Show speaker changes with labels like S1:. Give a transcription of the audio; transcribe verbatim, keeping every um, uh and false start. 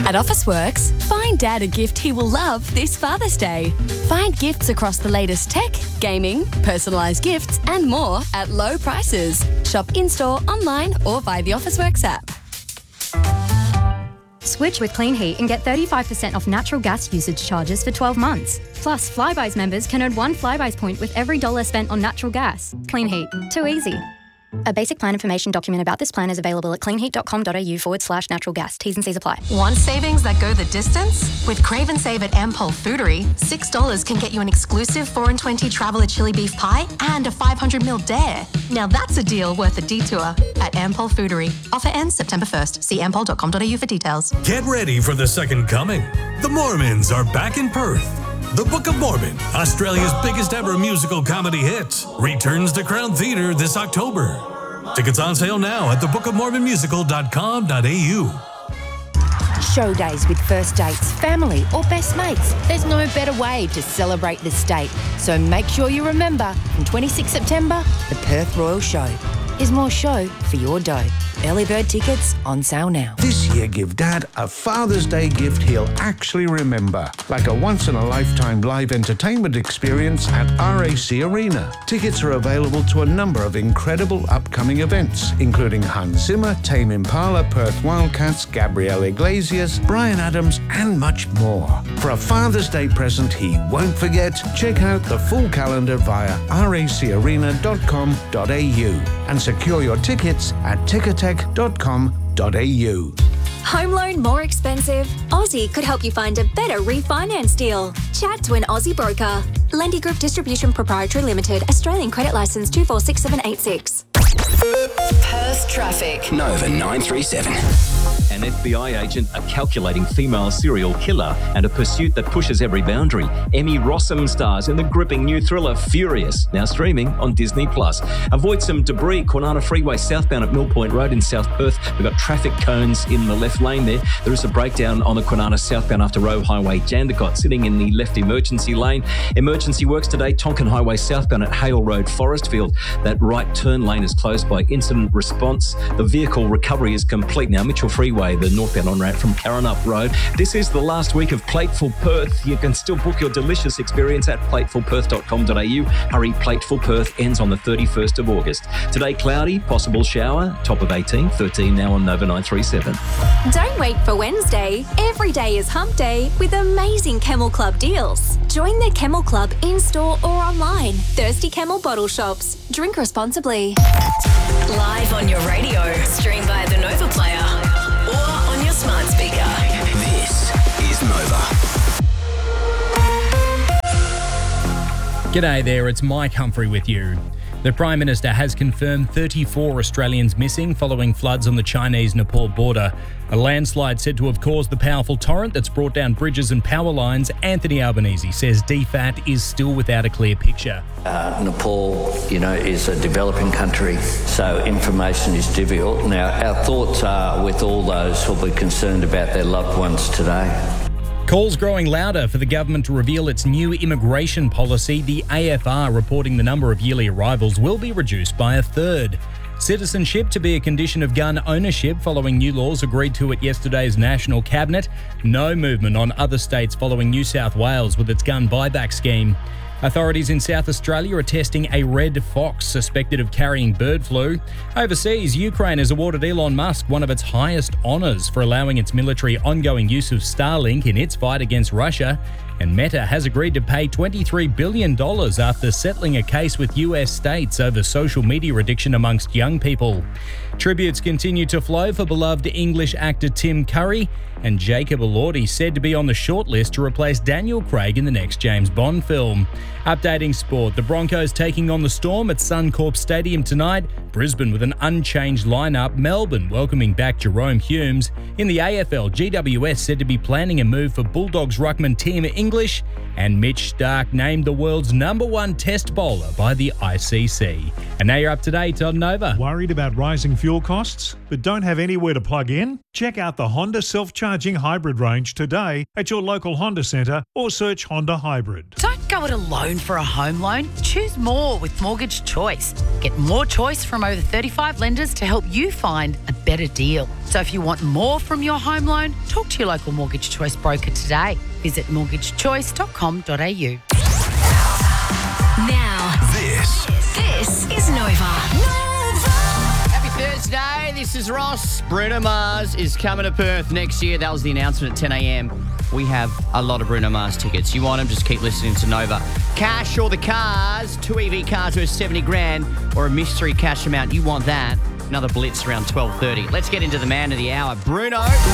S1: At Officeworks, find Dad a gift he will love this Father's Day. Find gifts across the latest tech, gaming, personalised gifts and more at low prices. Shop in-store, online or via the Officeworks app.
S2: Switch with Clean Heat and get thirty-five percent off natural gas usage charges for twelve months. Plus, Flybuys members can earn one Flybuys point with every dollar spent on natural gas. Clean Heat. Too easy. A basic plan information document about this plan is available at cleanheat.com.au forward slash natural gas. T's and C's apply.
S3: Want savings that go the distance? With Crave and Save at Ampol Foodery, six dollars can get you an exclusive four and twenty Traveller chili beef pie and a five hundred milliliter dare. Now that's a deal worth a detour at Ampol Foodery. Offer ends September first. See ampol dot com dot a u for details.
S4: Get ready for the second coming. The Mormons are back in Perth. The Book of Mormon, Australia's biggest ever musical comedy hit, returns to Crown Theatre this October. Tickets on sale now at the book of mormon musical dot com dot a u.
S5: Show days with first dates, family or best mates. There's no better way to celebrate the state. So make sure you remember, from twenty-sixth September, the Perth Royal Show. Is more show for your dough. Early bird tickets on sale now.
S6: This year, give Dad a Father's Day gift he'll actually remember, like a once-in-a-lifetime live entertainment experience at R A C Arena. Tickets are available to a number of incredible upcoming events, including Hans Zimmer, Tame Impala, Perth Wildcats, Gabrielle Iglesias, Bryan Adams, and much more. For a Father's Day present he won't forget, check out the full calendar via r a c arena dot com dot a u and secure your tickets at ticketek dot com dot a u.
S7: Home loan more expensive? Aussie could help you find a better refinance deal. Chat to an Aussie broker. Lendy Group Distribution Proprietary Limited, Australian Credit Licence two four six seven eight six.
S8: Perth traffic.
S9: Nova nine three seven.
S10: An F B I agent, a calculating female serial killer, and a pursuit that pushes every boundary. Emmy Rossum stars in the gripping new thriller Furious, now streaming on Disney Plus. Avoid some debris. Kwinana Freeway southbound at Mill Point Road in South Perth. We've got traffic cones in the left lane there. There is a breakdown on the Kwinana southbound after Roe Highway. Jandakot sitting in the left emergency lane. Emergency works today. Tonkin Highway southbound at Hale Road, Forestfield. That right turn lane is closed by incident response. The vehicle recovery is complete now. Mitchell Freeway, the northbound on-ramp from Karrinyup Road. This is the last week of Plateful Perth. You can still book your delicious experience at plateful perth dot com dot a u. Hurry, Plateful Perth ends on the thirty-first of August. Today, cloudy, possible shower, top of eighteen, thirteen now on Nova nine three seven.
S7: Don't wait for Wednesday. Every day is hump day with amazing Camel Club deals. Join the Camel Club in-store or online. Thirsty Camel bottle shops. Drink responsibly.
S8: Live on your radio, stream via the Nova Player or on your smart speaker.
S9: This is Nova.
S11: G'day there, it's Mike Humphrey with you. The Prime Minister has confirmed thirty-four Australians missing following floods on the Chinese-Nepal border. A landslide said to have caused the powerful torrent that's brought down bridges and power lines. Anthony Albanese says D FAT is still without a clear picture.
S12: Uh, Nepal, you know, is a developing country, so information is difficult. Now, our thoughts are with all those who'll be concerned about their loved ones today.
S11: Calls growing louder for the government to reveal its new immigration policy. The A F R reporting the number of yearly arrivals will be reduced by a third. Citizenship to be a condition of gun ownership following new laws agreed to at yesterday's National Cabinet. No movement on other states following New South Wales with its gun buyback scheme. Authorities in South Australia are testing a red fox suspected of carrying bird flu. Overseas, Ukraine has awarded Elon Musk one of its highest honours for allowing its military ongoing use of Starlink in its fight against Russia. And Meta has agreed to pay twenty-three billion dollars after settling a case with U S states over social media addiction amongst young people. Tributes continue to flow for beloved English actor Tim Curry, and Jacob Elordi said to be on the shortlist to replace Daniel Craig in the next James Bond film. Updating sport, the Broncos taking on the Storm at Suncorp Stadium tonight. Brisbane with an unchanged lineup. Melbourne welcoming back Jerome Humes. In the A F L, G W S said to be planning a move for Bulldogs ruckman Tim English. And Mitch Starc named the world's number one test bowler by the I C C. And now you're up to date on Nova.
S13: Worried about rising fuel costs, but don't have anywhere to plug in? Check out the Honda self-charging hybrid range today at your local Honda centre or search Honda Hybrid.
S14: Don't go it alone for a home loan. Choose more with Mortgage Choice. Get more choice from over thirty-five lenders to help you find a better deal. So if you want more from your home loan, talk to your local Mortgage Choice broker today. Visit mortgage choice dot com dot a u.
S8: Now,
S9: This
S8: this is Nova.
S15: Happy Thursday. This is Ross. Bruno Mars is coming to Perth next year. That was the announcement at ten a.m. We have a lot of Bruno Mars tickets. You want them, just keep listening to Nova. Cash or the cars, two E V cars worth seventy grand, or a mystery cash amount. You want that. Another blitz around twelve thirty. Let's get into the man of the hour. Bruno,